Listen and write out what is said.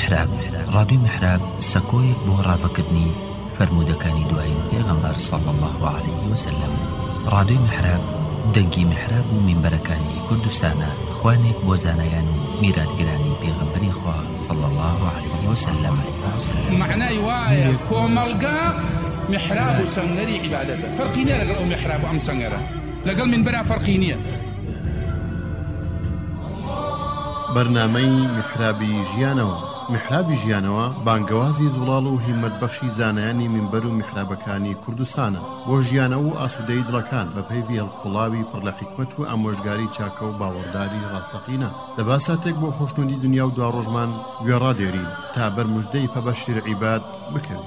محراب ڕادیۆی محراب سەکۆیەک بۆ ڕاوەکردنی فەرموودەکانی دوایین پێغەمبەر صلی الله عليه وسلم. ڕادیۆی محراب دەنگی محراب و مینبەرەکانی کوردستانە، خوانێک بۆ زانایان و میراتگرانی پێغەمبەری خوا صلی الله عليه وسلم. معنای وایە کۆمەڵگا محراب و سەنگەری عیبادەتە، فەرقی نییە لەگەڵ ئەو محراب و ئەم سەنگەرە، لەگەڵ مینبەرە فەرقی نییە. بەرنامەی محرابی ژیانەوە. محرابی ژیانەوە بانگەوازی زوڵاڵ و هیمەتبەخشی زانایانی مینبەر و محرابەکانی کوردستانە بۆ ژیانەوە و ئاسوودەی دڵەکان بە پەیوی هەڵقوڵاوی پڕ لە حیکمەت و ئامۆژگاری چاکە و باوەڕداری ڕاستەقینە. دەباساتێک بۆ خۆشنودی دنیا و دواڕۆژمان گوێڕادێرین تا بەرموژدەی فەبەشیر عیباد بکەوین.